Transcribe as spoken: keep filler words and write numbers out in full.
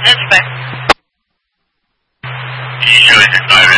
That's fine. Can you show us your driver